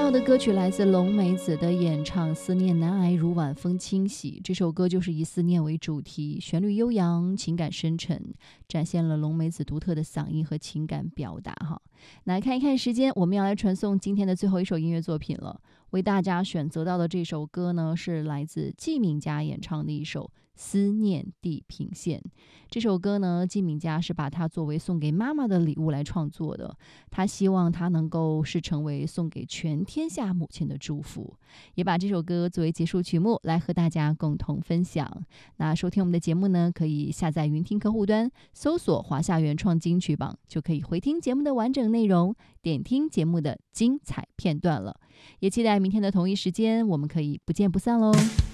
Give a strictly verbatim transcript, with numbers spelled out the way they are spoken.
到的歌曲来自龙梅子的演唱《思念难挨如晚风轻洗》，这首歌就是以思念为主题，旋律悠扬，情感深沉，展现了龙梅子独特的嗓音和情感表达哈。来看一看时间，我们要来传送今天的最后一首音乐作品了。为大家选择到的这首歌呢，是来自季敏佳演唱的一首《思念地平线》。这首歌呢，季敏佳是把它作为送给妈妈的礼物来创作的，他希望它能够是成为送给全天下母亲的祝福，也把这首歌作为结束曲目来和大家共同分享。那收听我们的节目呢，可以下载云听客户端，搜索华夏原创金曲榜，就可以回听节目的完整内容，点听节目的精彩片段了。也期待明天的同一时间，我们可以不见不散喽。